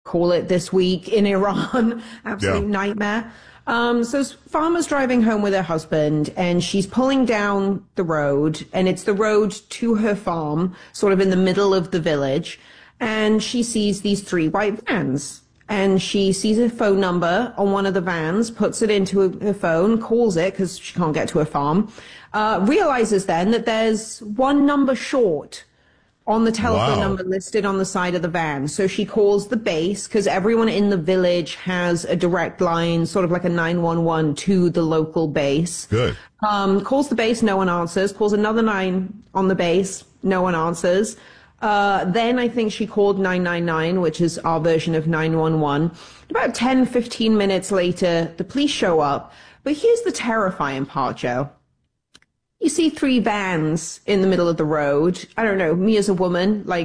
call it this week in Iran. Absolute nightmare. So farmer's driving home with her husband, and she's pulling down the road, and it's the road to her farm, sort of in the middle of the village. And she sees these 3 white vans. And she sees a phone number on one of the vans, puts it into her phone, calls it because she can't get to her farm, realizes then that there's one number short on the telephone number listed on the side of the van. So she calls the base because everyone in the village has a direct line, sort of like a 911 to the local base. Good. Calls the base, no one answers. Calls another 9 on the base, no one answers. Then I think she called 999, which is our version of 911. About 10, 15 minutes later, the police show up. But here's the terrifying part, Joe. You see 3 vans in the middle of the road. I don't know, me as a woman, like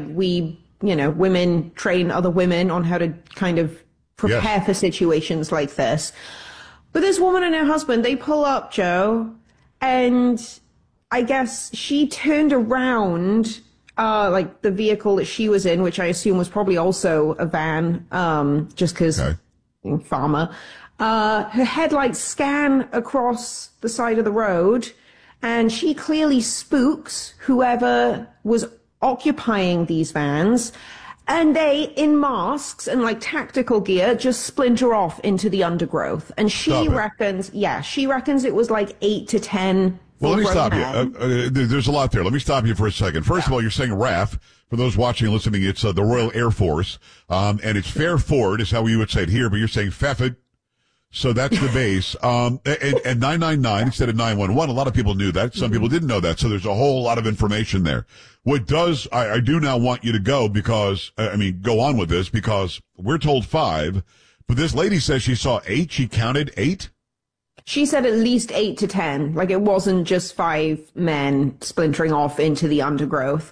women train other women on how to kind of prepare for situations like this. But this woman and her husband, they pull up, Joe, and I guess she turned around, like the vehicle that she was in, which I assume was probably also a van, just because farmer. Her headlights scan across the side of the road, and she clearly spooks whoever was occupying these vans. And they, in masks and like tactical gear, just splinter off into the undergrowth. And she reckons it was like 8 to 10. Well, let me stop you. There's a lot there. Let me stop you for a second. First of all, you're saying RAF. For those watching and listening, it's the Royal Air Force. And it's Fairford is how we would say it here, but you're saying Fairford. So that's the base. And 999 instead of 911. A lot of people knew that. Some people didn't know that. So there's a whole lot of information there. I do now want you to go because, go on with this because we're told 5, but this lady says she saw 8. She counted 8. She said at least 8 to 10. Like it wasn't just 5 men splintering off into the undergrowth.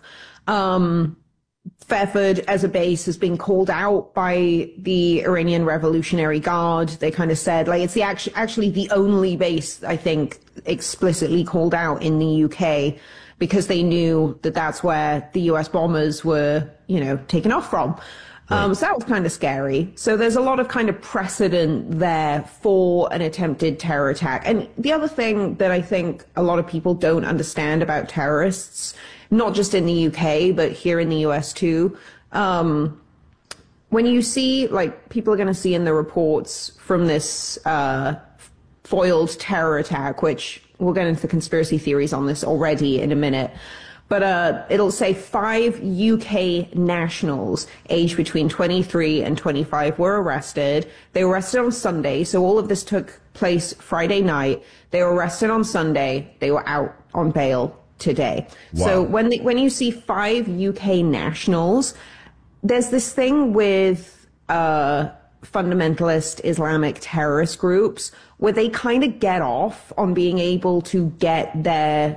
Fairford as a base has been called out by the Iranian Revolutionary Guard. They kind of said, like, it's actually the only base, I think, explicitly called out in the UK because they knew that that's where the US bombers were, taken off from. So that was kind of scary. So there's a lot of kind of precedent there for an attempted terror attack. And the other thing that I think a lot of people don't understand about terrorists, not just in the UK, but here in the US too, when you see, like, people are going to see in the reports from this foiled terror attack, which we'll get into the conspiracy theories on this already in a minute, but it'll say 5 UK nationals aged between 23 and 25 were arrested. They were arrested on Sunday, so all of this took place Friday night. They were arrested on Sunday. They were out on bail today. Wow. So when you see 5 UK nationals, there's this thing with fundamentalist Islamic terrorist groups where they kind of get off on being able to get their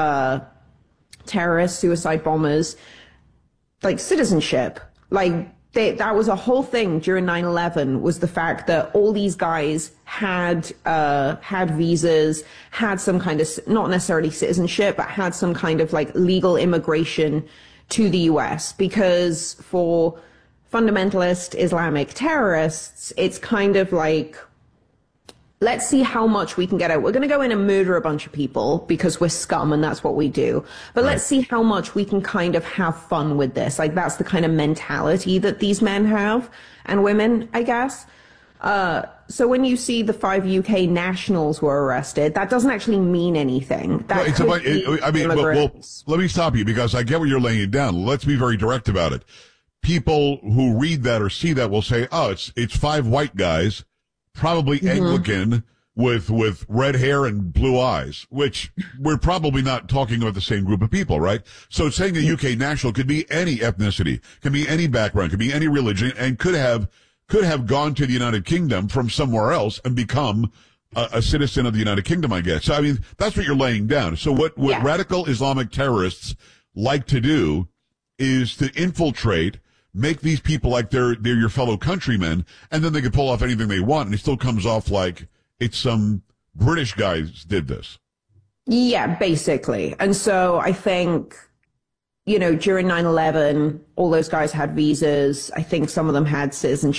terrorist suicide bombers like citizenship. Like that was a whole thing during 9/11, was the fact that all these guys had visas, had some kind of, not necessarily citizenship, but had some kind of like legal immigration to the US, because for fundamentalist Islamic terrorists, it's kind of like, let's see how much we can get out. We're going to go in and murder a bunch of people because we're scum and that's what we do. But let's see how much we can kind of have fun with this. Like, that's the kind of mentality that these men have, and women, I guess. So when you see the 5 UK nationals were arrested, that doesn't actually mean anything. Well, let me stop you because I get what you're laying down. Let's be very direct about it. People who read that or see that will say, oh, it's 5 white guys, probably Anglican with red hair and blue eyes, which we're probably not talking about the same group of people, right? So saying a UK national could be any ethnicity, can be any background, could be any religion, and could have gone to the United Kingdom from somewhere else and become a citizen of the United Kingdom, I guess. So, I mean, that's what you're laying down. So what radical Islamic terrorists like to do is to infiltrate, make these people like they're your fellow countrymen, and then they can pull off anything they want, and it still comes off like it's some British guys did this. Yeah, basically. And so I think, during 9/11, all those guys had visas. I think some of them had citizenship.